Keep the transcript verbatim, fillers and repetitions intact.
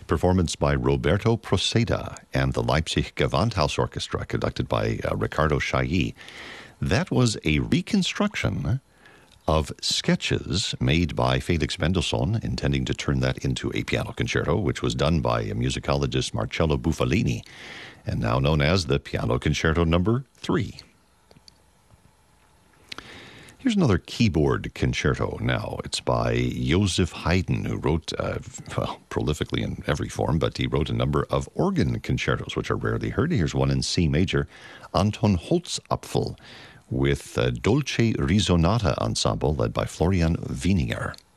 performance by Roberto Proceda and the Leipzig Gewandhaus Orchestra, conducted by uh, Ricardo Chailly. That was a reconstruction of sketches made by Felix Mendelssohn, intending to turn that into a piano concerto, which was done by a musicologist Marcello Bufalini, and now known as the Piano Concerto Number Three. Here's another keyboard concerto now. It's by Joseph Haydn, who wrote, uh, well, prolifically in every form, but he wrote a number of organ concertos, which are rarely heard. Here's one in C major, Anton Holzapfel, with uh, Dolce Risonata Ensemble, led by Florian Wieninger.